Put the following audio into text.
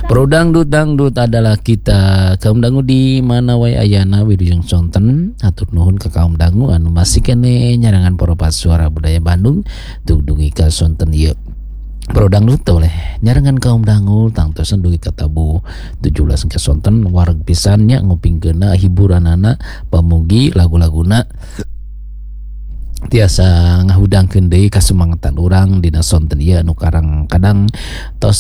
Pro dangdut adalah kita kaum dangu di mana wae ayana wilujeng sonten. Atur nuhun ke kaum dangu anu masih kene nyarangan poropat suara budaya Bandung tugdugi ka sonten ieu. Pro dangdut oleh nyarangan kaum dangu tangtosan dugi ka tabu 17 ke sonten wareg pisannya ngupingkeuna hiburanana pamugi lagu-laguna tiasa ngahudangkeun deui kasumangatan urang dina sonten ieu anu karang kadang tos